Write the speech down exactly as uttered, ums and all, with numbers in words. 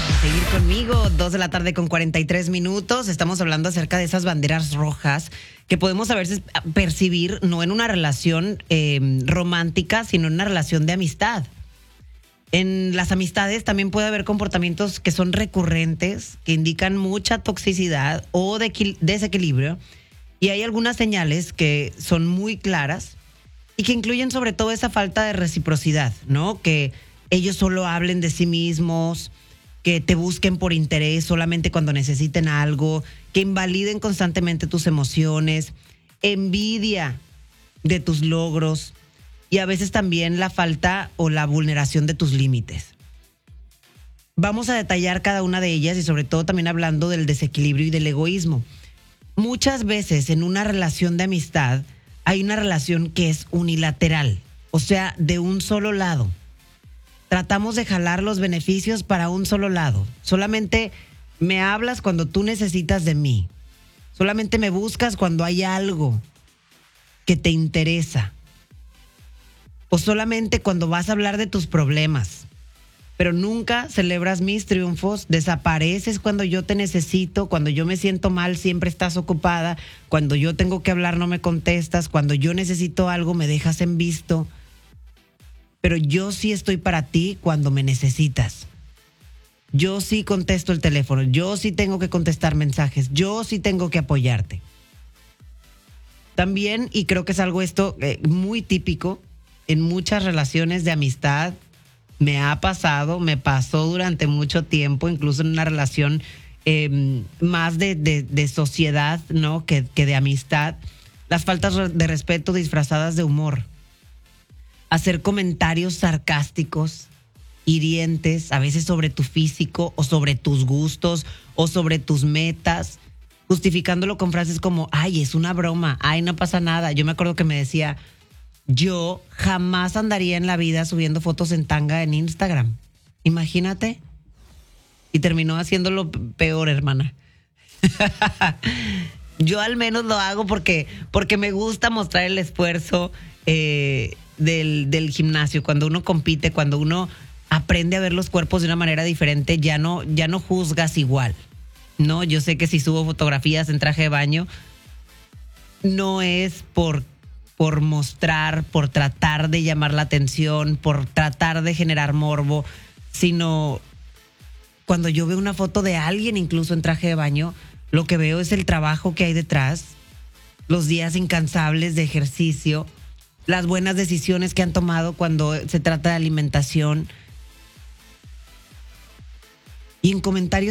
por seguir conmigo. Dos de la tarde con cuarenta y tres minutos. Estamos hablando acerca de esas banderas rojas que podemos a veces percibir no en una relación eh, romántica, sino en una relación de amistad. En las amistades también puede haber comportamientos que son recurrentes, que indican mucha toxicidad o de desequilibrio. Y hay algunas señales que son muy claras y que incluyen sobre todo esa falta de reciprocidad, ¿no? Que ellos solo hablen de sí mismos, que te busquen por interés solamente cuando necesiten algo, que invaliden constantemente tus emociones, envidia de tus logros y a veces también la falta o la vulneración de tus límites. Vamos a detallar cada una de ellas y sobre todo también hablando del desequilibrio y del egoísmo. Muchas veces en una relación de amistad hay una relación que es unilateral, o sea, de un solo lado. Tratamos de jalar los beneficios para un solo lado. Solamente me hablas cuando tú necesitas de mí. Solamente me buscas cuando hay algo que te interesa. O solamente cuando vas a hablar de tus problemas. Pero nunca celebras mis triunfos, desapareces cuando yo te necesito, cuando yo me siento mal siempre estás ocupada, cuando yo tengo que hablar no me contestas, cuando yo necesito algo me dejas en visto. Pero yo sí estoy para ti cuando me necesitas. Yo sí contesto el teléfono, yo sí tengo que contestar mensajes, yo sí tengo que apoyarte. También, y creo que es algo esto eh, muy típico en muchas relaciones de amistad, me ha pasado, me pasó durante mucho tiempo, incluso en una relación eh, más de, de, de sociedad, ¿no? que, que de amistad, las faltas de respeto disfrazadas de humor. Hacer comentarios sarcásticos, hirientes, a veces sobre tu físico o sobre tus gustos o sobre tus metas, justificándolo con frases como, ay, es una broma, ay, no pasa nada. Yo me acuerdo que me decía, yo jamás andaría en la vida subiendo fotos en tanga en Instagram. Imagínate. Y terminó haciéndolo peor, hermana. Yo al menos lo hago porque, porque me gusta mostrar el esfuerzo eh, del, del gimnasio. Cuando uno compite, cuando uno aprende a ver los cuerpos de una manera diferente, ya no, ya no juzgas igual. No, yo sé que si subo fotografías en traje de baño, no es por, por mostrar, por tratar de llamar la atención, por tratar de generar morbo, sino cuando yo veo una foto de alguien incluso en traje de baño, lo que veo es el trabajo que hay detrás, los días incansables de ejercicio, las buenas decisiones que han tomado cuando se trata de alimentación. Y en comentarios